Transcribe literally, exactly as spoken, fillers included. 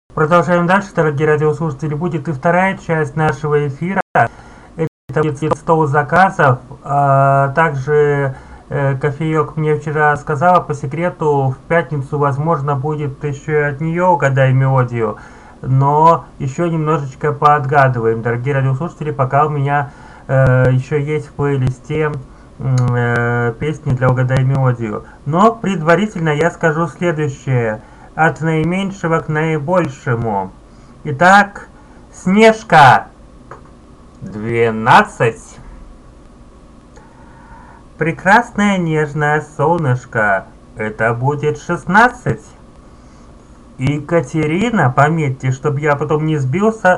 Продолжаем дальше, дорогие радиослушатели. Будет и вторая часть нашего эфира. Это будет стол заказов. А также э, кофеек мне вчера сказала по секрету, в пятницу, возможно, будет еще и от нее «Угадай мелодию». Но еще немножечко поотгадываем, дорогие радиослушатели, пока у меня э, еще есть в плейлисте э, песни для «Угадай мелодию». Но предварительно я скажу следующее. От наименьшего к наибольшему. Итак, Снежка двенадцать. Прекрасное нежное солнышко. Это будет шестнадцать. Екатерина, пометьте, чтобы я потом не сбился,